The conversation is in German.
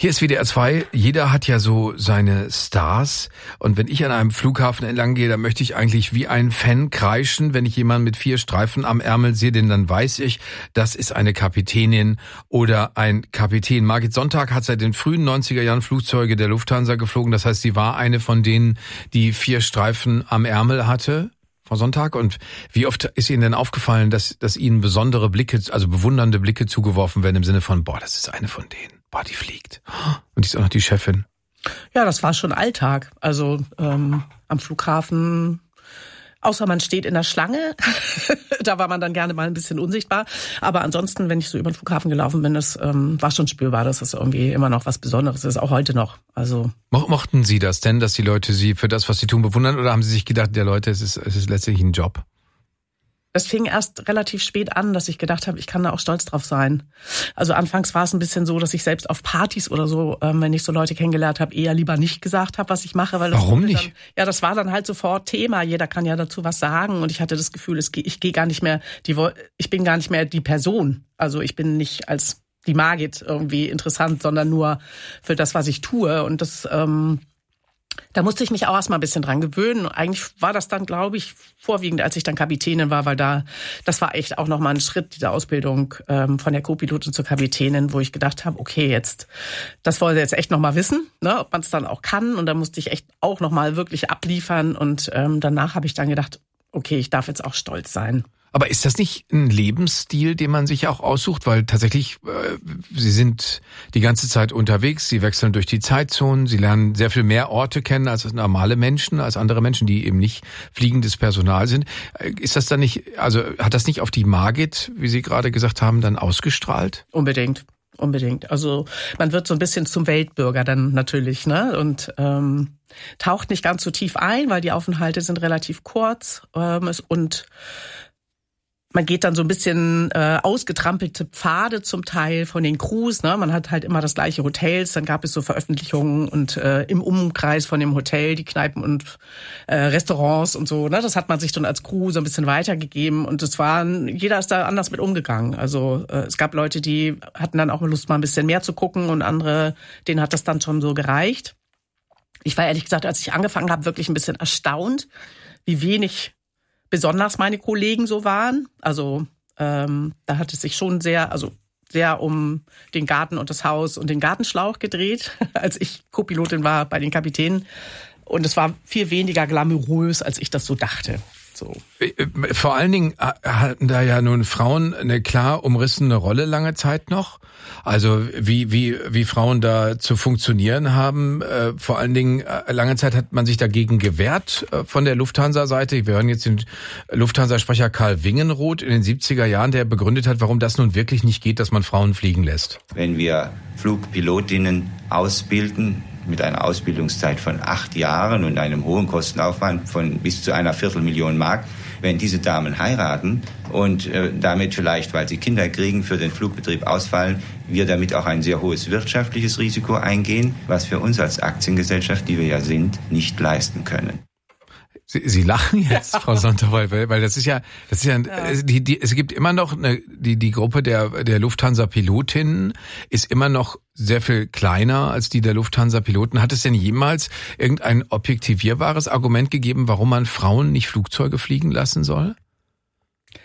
Hier ist WDR 2. Jeder hat ja so seine Stars. Und wenn ich an einem Flughafen entlang gehe, dann möchte ich eigentlich wie ein Fan kreischen. Wenn ich jemanden mit 4 Streifen am Ärmel sehe, denn dann weiß ich, das ist eine Kapitänin oder ein Kapitän. Margit Sonntag hat seit den frühen 90er Jahren Flugzeuge der Lufthansa geflogen. Das heißt, sie war eine von denen, die 4 Streifen am Ärmel hatte. Frau Sonntag, und wie oft ist Ihnen denn aufgefallen, dass Ihnen besondere Blicke, also bewundernde Blicke zugeworfen werden im Sinne von, boah, das ist eine von denen, boah, die fliegt. Und die ist auch noch die Chefin. Ja, das war schon Alltag. Also am Flughafen, außer man steht in der Schlange, da war man dann gerne mal ein bisschen unsichtbar. Aber ansonsten, wenn ich so über den Flughafen gelaufen bin, das war schon spürbar, dass das irgendwie immer noch was Besonderes ist, auch heute noch. Also mochten Sie das denn, dass die Leute Sie für das, was Sie tun, bewundern? Oder haben Sie sich gedacht, der Leute, es ist letztlich ein Job? Das fing erst relativ spät an, dass ich gedacht habe, ich kann da auch stolz drauf sein. Also anfangs war es ein bisschen so, dass ich selbst auf Partys oder so, wenn ich so Leute kennengelernt habe, eher lieber nicht gesagt habe, was ich mache. Weil das Warum nicht? Dann, ja, das war dann halt sofort Thema. Jeder kann ja dazu was sagen. Und ich hatte das Gefühl, ich bin gar nicht mehr die Person. Also ich bin nicht als die Margit irgendwie interessant, sondern nur für das, was ich tue. Und das da musste ich mich auch erstmal ein bisschen dran gewöhnen. Eigentlich war das dann, glaube ich, vorwiegend, als ich dann Kapitänin war, weil das war echt auch nochmal ein Schritt, diese Ausbildung von der Co-Pilotin zur Kapitänin, wo ich gedacht habe, okay, das wollen sie jetzt echt nochmal wissen, ne, ob man es dann auch kann. Und da musste ich echt auch nochmal wirklich abliefern. Und danach habe ich dann gedacht, okay, ich darf jetzt auch stolz sein. Aber ist das nicht ein Lebensstil, den man sich auch aussucht? Weil tatsächlich, Sie sind die ganze Zeit unterwegs, Sie wechseln durch die Zeitzonen, Sie lernen sehr viel mehr Orte kennen als normale Menschen, als andere Menschen, die eben nicht fliegendes Personal sind. Ist das dann nicht, also hat das nicht auf die Margit, wie Sie gerade gesagt haben, dann ausgestrahlt? Unbedingt. Also man wird so ein bisschen zum Weltbürger dann natürlich, ne? Und taucht nicht ganz so tief ein, weil die Aufenthalte sind relativ kurz und man geht dann so ein bisschen ausgetrampelte Pfade zum Teil von den Crews. Ne? Man hat halt immer das gleiche Hotels. Dann gab es so Veröffentlichungen und im Umkreis von dem Hotel die Kneipen und Restaurants und so. Ne? Das hat man sich dann als Crew so ein bisschen weitergegeben. Und jeder ist da anders mit umgegangen. Also es gab Leute, die hatten dann auch Lust, mal ein bisschen mehr zu gucken. Und andere, denen hat das dann schon so gereicht. Ich war ehrlich gesagt, als ich angefangen habe, wirklich ein bisschen erstaunt, wie wenig besonders meine Kollegen so waren. Also da hat es sich schon sehr um den Garten und das Haus und den Gartenschlauch gedreht, als ich Co-Pilotin war bei den Kapitänen. Und es war viel weniger glamourös, als ich das so dachte. So. Vor allen Dingen hatten da ja nun Frauen eine klar umrissene Rolle lange Zeit noch. Also wie Frauen da zu funktionieren haben. Vor allen Dingen lange Zeit hat man sich dagegen gewehrt von der Lufthansa-Seite. Wir hören jetzt den Lufthansa-Sprecher Karl Wingenroth in den 70er Jahren, der begründet hat, warum das nun wirklich nicht geht, dass man Frauen fliegen lässt. Wenn wir Flugpilotinnen ausbilden, mit einer Ausbildungszeit von 8 Jahren und einem hohen Kostenaufwand von bis zu 250.000 Mark. Wenn diese Damen heiraten und damit vielleicht, weil sie Kinder kriegen, für den Flugbetrieb ausfallen, wir damit auch ein sehr hohes wirtschaftliches Risiko eingehen, was für uns als Aktiengesellschaft, die wir ja sind, nicht leisten können. Sie lachen jetzt, Frau Sonntag, weil das ist ja, es gibt immer noch die Gruppe der Lufthansa-Pilotinnen ist immer noch sehr viel kleiner als die der Lufthansa-Piloten. Hat es denn jemals irgendein objektivierbares Argument gegeben, warum man Frauen nicht Flugzeuge fliegen lassen soll?